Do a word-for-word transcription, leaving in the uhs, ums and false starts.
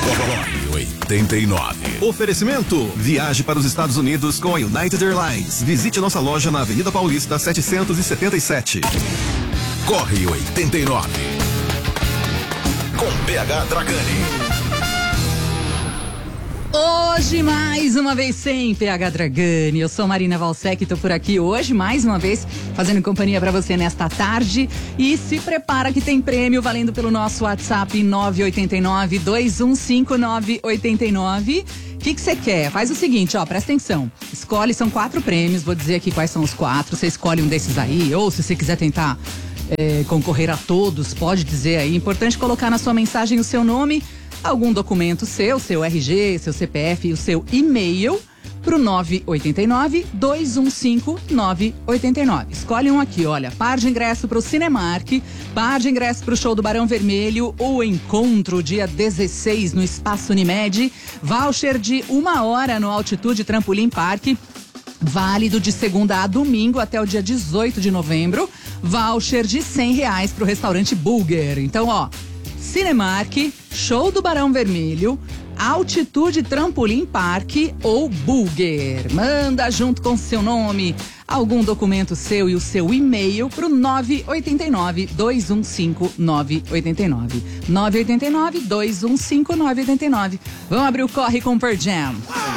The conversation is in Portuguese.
Corre oitenta e nove. Oferecimento: viaje para os Estados Unidos com a United Airlines. Visite nossa loja na Avenida Paulista setecentos e setenta e sete. Corre oitenta e nove. Com P H Dragani. Hoje, mais uma vez, sem P H Dragani. Eu sou Marina Valsec, tô por aqui hoje, mais uma vez, fazendo companhia pra você nesta tarde. E se prepara que tem prêmio valendo pelo nosso WhatsApp nove oito nove, dois um cinco, nove oito nove. O que você quer? Faz o seguinte, ó, presta atenção. Escolhe, são quatro prêmios, vou dizer aqui quais são os quatro. Você escolhe um desses aí, ou se você quiser tentar é, concorrer a todos, pode dizer aí. Importante colocar na sua mensagem o seu nome, algum documento seu, seu R G, seu C P F e o seu e-mail pro nove oito nove, dois um cinco, nove oito nove. Escolhe um aqui, olha, par de ingresso pro Cinemark, par de ingresso pro show do Barão Vermelho, o encontro dia dezesseis no Espaço Unimed, voucher de uma hora no Altitude Trampolim Park, válido de segunda a domingo até o dia dezoito de novembro, voucher de cem reais pro restaurante Burger. Então, ó, Cinemark, show do Barão Vermelho, Altitude Trampolim Park ou Burger. Manda junto com seu nome, algum documento seu e o seu e-mail pro nove oito nove, dois um cinco, nove oito nove. nove oito nove, dois um cinco, nove oito nove. Vamos abrir o Corre com Pearl Jam.